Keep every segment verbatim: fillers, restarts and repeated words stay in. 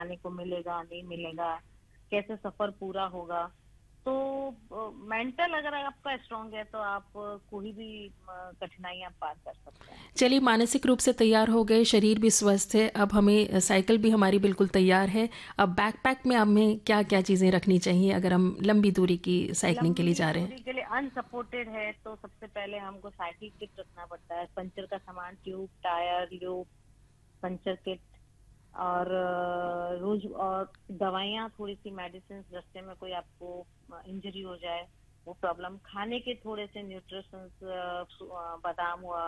खाने को मिलेगा नहीं मिलेगा, कैसे सफर पूरा होगा। तो मेंटल अगर आपका स्ट्रांग है तो आप कोई भी अ, कठिनाइयां पार कर सकते हैं। चलिए, मानसिक रूप से तैयार हो गए, शरीर भी स्वस्थ है, अब हमें साइकिल भी हमारी बिल्कुल तैयार है। अब बैकपैक में हमें क्या क्या चीज़ें रखनी चाहिए अगर हम लंबी दूरी की साइकिलिंग के लिए लंबी जा रहे हैं? दूरी के लिए अनसपोर्टेड है तो सबसे पहले हमको साइकिल किट रखना पड़ता है, पंचर का सामान, tube, tyre, lube, puncture kit, और अ, रोज और दवाइयाँ, थोड़ी सी मेडिसिन, रास्ते में कोई आपको इंजरी हो जाए वो प्रॉब्लम, खाने के थोड़े से न्यूट्रिशंस, बादाम हुआ,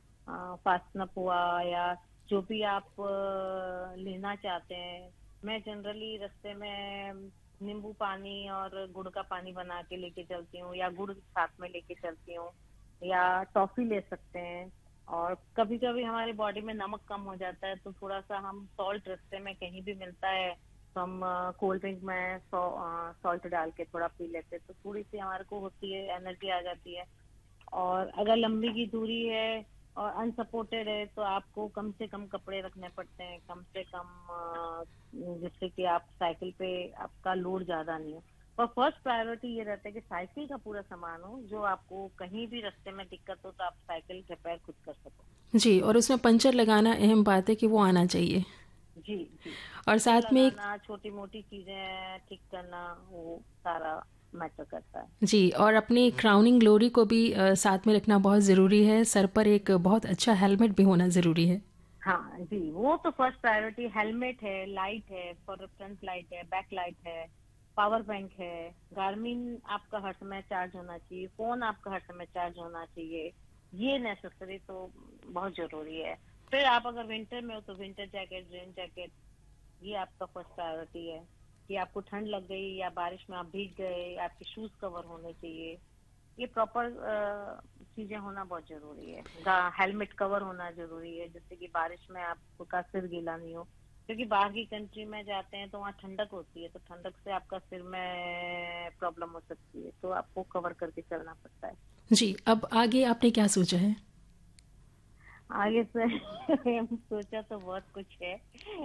फास्टनप हुआ, या जो भी आप अ, लेना चाहते हैं। मैं जनरली रास्ते में नींबू पानी और गुड़ का पानी बना के लेके चलती हूँ, या गुड़ साथ में लेके चलती हूँ, या टॉफी ले सकते हैं। और कभी कभी हमारी बॉडी में नमक कम हो जाता है तो थोड़ा सा हम सॉल्ट, रास्ते में कहीं भी मिलता है तो हम कोल्ड ड्रिंक में सॉल्ट डाल के थोड़ा पी लेते हैं, तो थोड़ी सी हमारे को होती है, एनर्जी आ जाती है। और अगर लंबी की दूरी है और अनसपोर्टेड है तो आपको कम से कम कपड़े रखने पड़ते हैं, कम से कम अ, जिससे कि आप साइकिल पे आपका लोड ज्यादा नहीं हो। और फर्स्ट प्रायोरिटी ये रहता है कि साइकिल का पूरा सामान हो, जो आपको कहीं भी रास्ते में दिक्कत हो तो आप साइकिल रिपेयर खुद कर सको। जी, और उसमें पंचर लगाना अहम बात है कि वो आना चाहिए। जी जी। और पंचर साथ में एक, लगाना, छोटी मोटी चीजें ठीक करना, वो सारा मैटर करता है। जी, और अपनी क्राउनिंग ग्लोरी को भी अ, साथ में रखना बहुत ज़रूरी है। सर पर एक बहुत अच्छा हेलमेट भी होना ज़रूरी है। हाँ जी, वो तो फर्स्ट प्रायोरिटी, हेलमेट है, लाइट है, फॉर फ्रंट लाइट है, बैक लाइट है, पावर बैंक है, गार्मिन आपका हर समय चार्ज होना चाहिए, फोन आपका हर समय चार्ज होना चाहिए। ये नेसेसरी तो बहुत जरूरी है। फिर आप अगर विंटर में हो तो विंटर जैकेट, रेन जैकेट, ये आपका फर्स्ट प्रायोरिटी है कि आपको ठंड लग गई या बारिश में आप भीग गए, आपके शूज कवर होने चाहिए। ये प्रॉपर चीजें होना बहुत जरूरी है। हेलमेट कवर होना जरूरी है जिससे कि बारिश में आपका सिर गीला नहीं हो, क्योंकि बाहर की कंट्री में जाते हैं तो वहाँ ठंडक होती है, तो ठंडक से आपका सिर में प्रॉब्लम हो सकती है, तो आपको कवर करके चलना पड़ता है। जी, अब आगे आपने क्या सोचा है? आगे से हम सोचा तो बहुत कुछ है,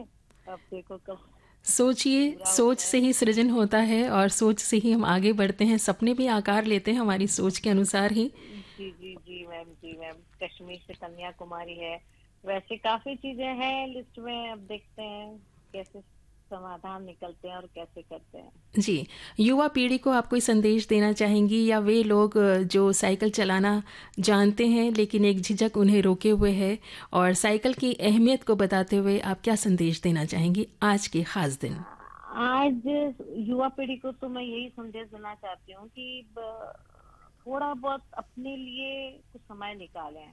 अब देखो कब सोचिए, पूरा सोच होता से है। ही सृजन होता है और सोच से ही हम आगे बढ़ते हैं। सपने भी आकार लेते हैं हमारी सोच के अनुसार ही। जी जी जी मैम, जी मैम, कश्मीर से कन्याकुमारी है, वैसे काफी चीजें हैं लिस्ट में, अब देखते हैं कैसे समाधान निकलते हैं और कैसे करते हैं। जी, युवा पीढ़ी को आप कोई संदेश देना चाहेंगी, या वे लोग अ, जो साइकिल चलाना जानते हैं लेकिन एक झिझक उन्हें रोके हुए है, और साइकिल की अहमियत को बताते हुए आप क्या संदेश देना चाहेंगी आज के खास दिन? आज युवा पीढ़ी को तो मैं यही संदेश देना चाहती हूँ कि ब- थोड़ा बहुत अपने लिए कुछ समय निकालें,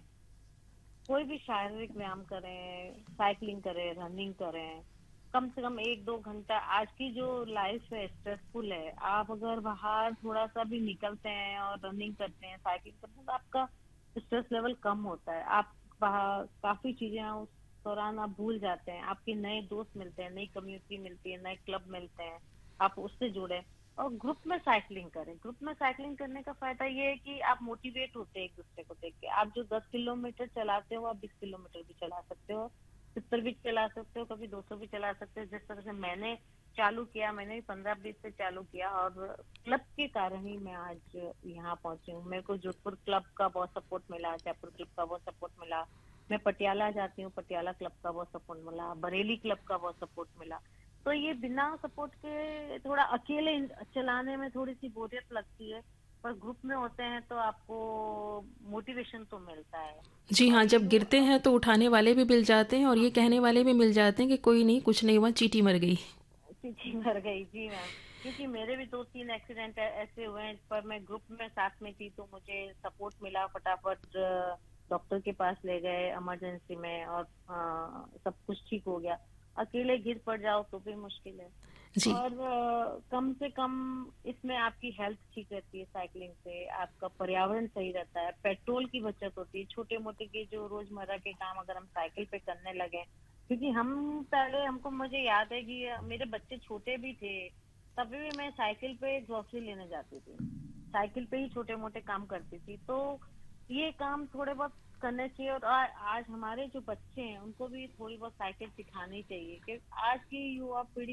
कोई भी शारीरिक व्यायाम करें, साइकिलिंग करें, रनिंग करें, कम से कम एक दो घंटा। आज की जो लाइफ है स्ट्रेसफुल है, आप अगर बाहर थोड़ा सा भी निकलते हैं और रनिंग करते हैं, साइकिलिंग करते हैं, तो आपका स्ट्रेस लेवल कम होता है। आप बाहर काफी चीजें हैं, उस दौरान आप भूल जाते हैं, आपके नए दोस्त मिलते हैं, नई कम्युनिटी मिलती है, नए क्लब मिलते हैं, आप उससे जुड़े। और ग्रुप में साइकिलिंग करें, ग्रुप में साइकिलिंग करने का फायदा ये है कि आप मोटिवेट होते हैं एक दूसरे को देख के। आप जो दस किलोमीटर चलाते हो आप बीस किलोमीटर भी चला सकते हो, सत्तर भी चला सकते हो, कभी दो सौ भी चला सकते हो। जिस तरह से मैंने चालू किया, मैंने भी पंद्रह बीस से चालू किया, और क्लब के कारण ही मैं आज यहाँ पहुंची हूँ। मेरे को जोधपुर क्लब का बहुत सपोर्ट मिला, जयपुर क्लब का बहुत सपोर्ट मिला, मैं पटियाला जाती हूँ, पटियाला क्लब का बहुत सपोर्ट मिला, बरेली क्लब का बहुत सपोर्ट मिला। तो ये बिना सपोर्ट के थोड़ा अकेले चलाने में थोड़ी सी बोरियत लगती है, पर ग्रुप में होते हैं तो आपको मोटिवेशन तो मिलता है। जी और हाँ, ये जब जो गिरते हैं तो उठाने वाले भी मिल जाते हैं और ये कहने वाले भी मिल जाते हैं कि कोई नहीं, कुछ नहीं हुआ, चींटी मर गई। जी मर गई, जी मैम, क्योंकि मेरे भी दो तीन एक्सीडेंट ऐसे हुए हैं, पर मैं ग्रुप में साथ में थी तो मुझे सपोर्ट मिला, फटाफट डॉक्टर के पास ले गए इमरजेंसी में, और अ, सब कुछ ठीक हो गया। अकेले गिर पड़ जाओ तो भी मुश्किल है। जी। और अ, कम से कम इसमें आपकी हेल्थ ठीक रहती है, साइकिलिंग से आपका पर्यावरण सही रहता है, पेट्रोल की बचत होती है, छोटे मोटे के जो रोजमर्रा के काम अगर हम साइकिल पे करने लगे। क्योंकि हम पहले, हमको मुझे याद है कि मेरे बच्चे छोटे भी थे तभी भी मैं साइकिल पे ग्रोसरी लेने जाती थी, साइकिल पे ही छोटे मोटे काम करती थी। तो ये काम थोड़े बहुत करना चाहिए। और आ, आज हमारे जो बच्चे हैं उनको भी थोड़ी बहुत साइकिल सिखानी चाहिए कि आज की युवा पीढ़ी